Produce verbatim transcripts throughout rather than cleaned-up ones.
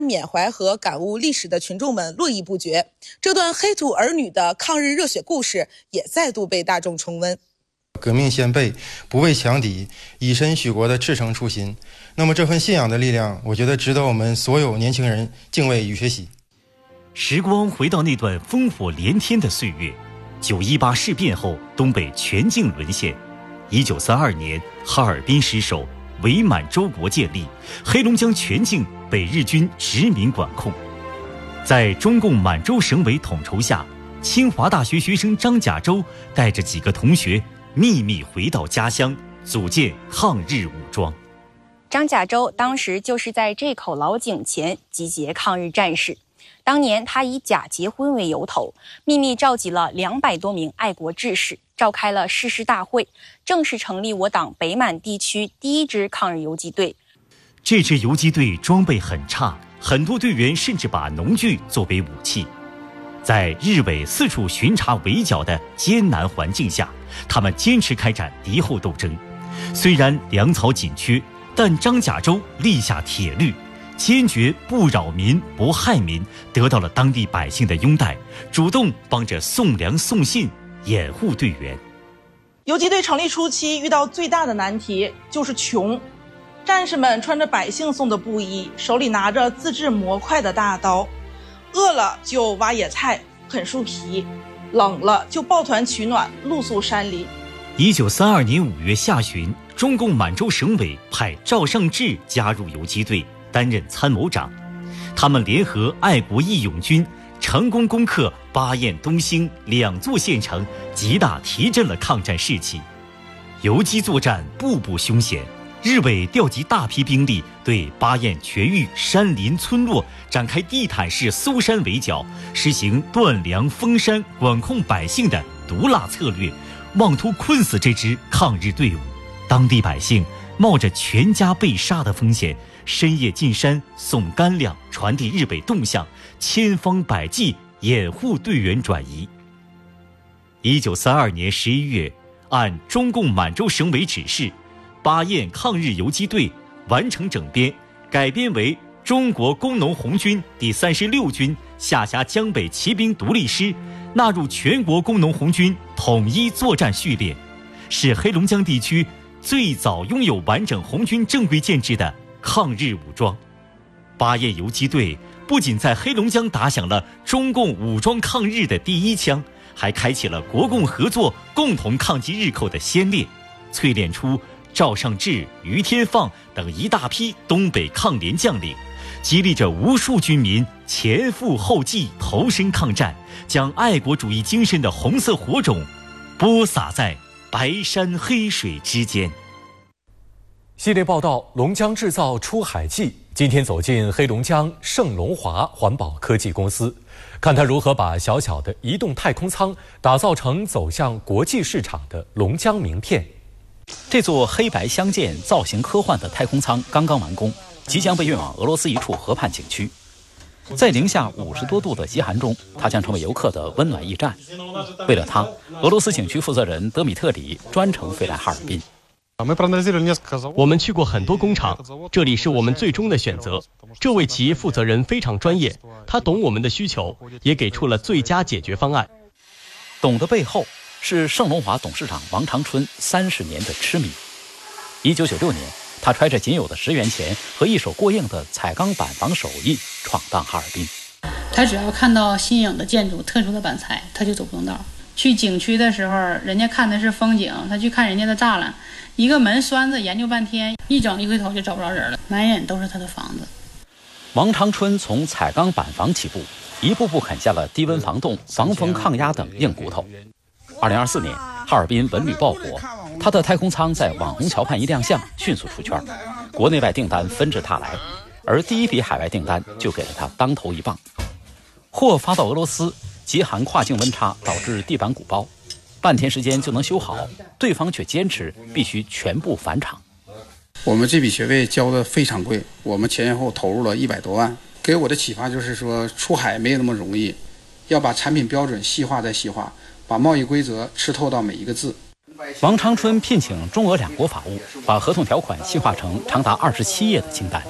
缅怀和感悟历史的群众们络绎不绝，这段黑土儿女的抗日热血故事也再度被大众重温。 革命先辈不畏强敌，以身许国的赤诚初心，那么这份信仰的力量，我觉得值得我们所有年轻人敬畏与学习。 时光回到那段烽火连天的岁月，九一八事变后，东北全境沦陷。一九三二年，哈尔滨失守，伪满洲国建立，黑龙江全境被日军殖民管控。在中共满洲省委统筹下，清华大学学生张甲舟带着几个同学秘密回到家乡，组建抗日武装。 张甲舟当时就是在这口老井前集结抗日战士。当年他以假结婚为由头，秘密召集了两百多名爱国志士，召开了誓师大会，正式成立我党北满地区第一支抗日游击队。 这支游击队装备很差，很多队员甚至把农具作为武器。在日伪四处巡查围剿的艰难环境下，他们坚持开展敌后斗争。虽然粮草紧缺，但张甲舟立下铁律，坚决不扰民不害民，得到了当地百姓的拥戴，主动帮着送粮送信，掩护队员。 游击队成立初期遇到最大的难题就是穷，战士们穿着百姓送的布衣，手里拿着自制模块的大刀，饿了就挖野菜啃树皮，冷了就抱团取暖露宿山林。 一九三二年五月下旬，中共满洲省委派赵尚志加入游击队，担任参谋长。他们联合爱国义勇军，成功攻克巴彦东兴两座县城，极大提振了抗战士气。游击作战步步凶险，日伪调集大批兵力，对巴彦全域山林村落展开地毯式搜山围剿，实行断粮封山、管控百姓的毒辣策略，妄图困死这支抗日队伍。当地百姓冒着全家被杀的风险，深夜进山送干粮，传递日伪动向，千方百计掩护队员转移。一九三二年十一月，按中共满洲省委指示，巴彦抗日游击队完成整编，改编为中国工农红军第三十六军下辖江北骑兵独立师，纳入全国工农红军统一作战序列，是黑龙江地区最早拥有完整红军正规建制的抗日武装。巴彦游击队不仅在黑龙江打响了中共武装抗日的第一枪，还开启了国共合作共同抗击日寇的先烈，淬炼出赵尚志、于天放等一大批东北抗联将领，激励着无数军民前赴后继投身抗战，将爱国主义精神的红色火种播撒在白山黑水之间。 系列报道《龙江制造出海记》，今天走进黑龙江盛龙华环保科技公司，看它如何把小小的移动太空舱打造成走向国际市场的龙江名片。 这座黑白相间、造型科幻的太空舱刚刚完工，即将被运往俄罗斯一处河畔景区。在零下五十多度的极寒中，它将成为游客的温暖驿站。为了它，俄罗斯景区负责人德米特里专程飞来哈尔滨。 我们去过很多工厂，这里是我们最终的选择。这位企业负责人非常专业，他懂我们的需求，也给出了最佳解决方案。 懂的背后是盛龙华董事长王长春三十年的痴迷。一九九六年，他揣着仅有的十元钱和一手过硬的彩钢板房手艺，闯荡哈尔滨。 他只要看到新颖的建筑、特殊的板材，他就走不动道。去景区的时候，人家看的是风景，他去看人家的栅栏，一个门栓子研究半天，一整一回头就找不着人了，满眼都是他的房子。 王长春从彩钢板房起步，一步步啃下了低温防冻、防风抗压等硬骨头。二零二四年，哈尔滨文旅爆火，他的太空舱在网红桥畔一亮相，迅速出圈，国内外订单纷至沓来，而第一笔海外订单就给了他当头一棒。货发到俄罗斯，极寒跨境温差导致地板鼓包，半天时间就能修好，对方却坚持必须全部返厂。 我们这笔学费交的非常贵，我们前前后投入了一百多万。给我的启发就是说，出海没有那么容易，要把产品标准细化再细化，把贸易规则吃透到每一个字。 王长春聘请中俄两国法务，把合同条款细化成长达二十七页的清单。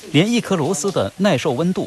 连一颗螺丝的耐受温度